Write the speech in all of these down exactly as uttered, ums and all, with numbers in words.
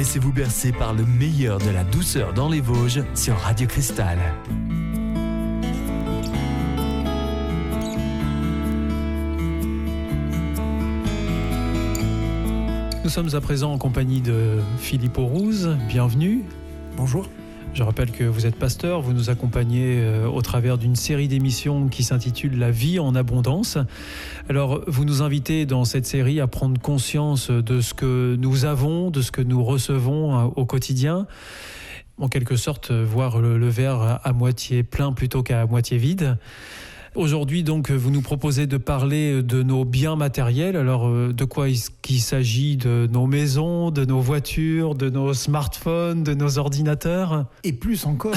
Laissez-vous bercer par le meilleur de la douceur dans les Vosges sur Radio Cristal. Nous sommes à présent en compagnie de Philippe Aurouze. Bienvenue. Bonjour. Je rappelle que vous êtes pasteur, vous nous accompagnez euh, au travers d'une série d'émissions qui s'intitule « La vie en abondance ». Alors, vous nous invitez dans cette série à prendre conscience de ce que nous avons, de ce que nous recevons euh, au quotidien. En quelque sorte, voir le, le verre à, à moitié plein plutôt qu'à moitié vide. Aujourd'hui, donc, vous nous proposez de parler de nos biens matériels. Alors, de quoi est-ce qu'il s'agit? De nos maisons, de nos voitures, de nos smartphones, de nos ordinateurs? Et plus encore.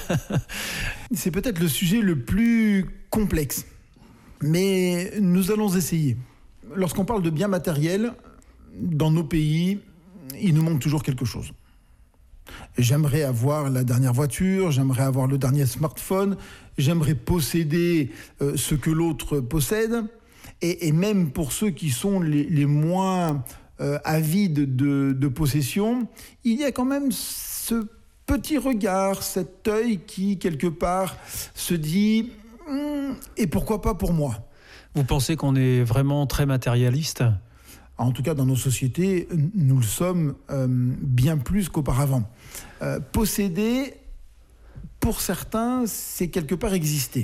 C'est peut-être le sujet le plus complexe. Mais nous allons essayer. Lorsqu'on parle de biens matériels, dans nos pays, il nous manque toujours quelque chose. J'aimerais avoir la dernière voiture, j'aimerais avoir le dernier smartphone, j'aimerais posséder euh, ce que l'autre possède. Et, et même pour ceux qui sont les, les moins euh, avides de, de possession, il y a quand même ce petit regard, cet œil qui, quelque part, se dit hm, « et pourquoi pas pour moi ?» Vous pensez qu'on est vraiment très matérialiste ? En tout cas, dans nos sociétés, nous le sommes euh, bien plus qu'auparavant. Euh, posséder, pour certains, c'est quelque part exister.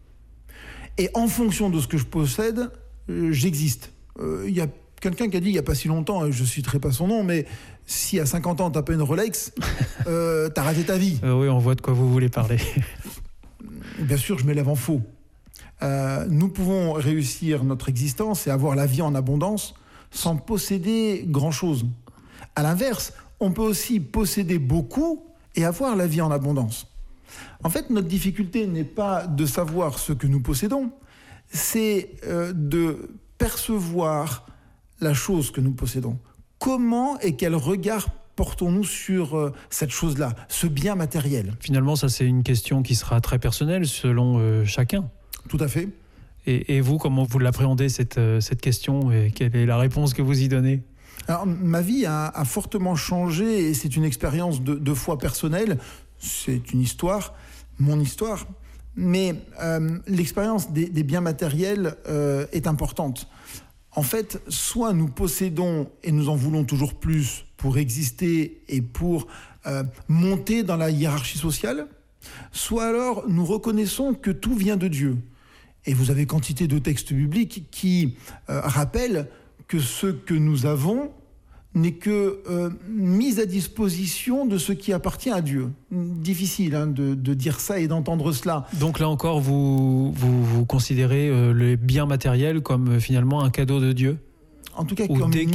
Et en fonction de ce que je possède, euh, j'existe. Il euh, y a quelqu'un qui a dit, il n'y a pas si longtemps, je ne citerai pas son nom, mais si à cinquante ans, tu n'as pas une Rolex, euh, tu as raté ta vie. Euh, oui, on voit de quoi vous voulez parler. Bien sûr, je m'élève en faux. Euh, nous pouvons réussir notre existence et avoir la vie en abondance sans posséder grand-chose. À l'inverse, on peut aussi posséder beaucoup et avoir la vie en abondance. En fait, notre difficulté n'est pas de savoir ce que nous possédons, c'est euh, de percevoir la chose que nous possédons. Comment et quel regard portons-nous sur euh, cette chose-là, ce bien matériel? Finalement, ça, c'est une question qui sera très personnelle selon euh, chacun. Tout à fait. Et, et vous, comment vous l'appréhendez, cette, cette question, et quelle est la réponse que vous y donnez? Alors, ma vie a, a fortement changé et c'est une expérience de, de foi personnelle. C'est une histoire, mon histoire. Mais euh, l'expérience des, des biens matériels euh, est importante. En fait, soit nous possédons et nous en voulons toujours plus pour exister et pour euh, monter dans la hiérarchie sociale, soit alors nous reconnaissons que tout vient de Dieu. Et vous avez quantité de textes bibliques qui euh, rappellent que ce que nous avons n'est que euh, mise à disposition de ce qui appartient à Dieu. Difficile hein, de, de dire ça et d'entendre cela. Donc là encore, vous, vous, vous considérez euh, les biens matériels comme euh, finalement un cadeau de Dieu? En tout cas, Ou comme des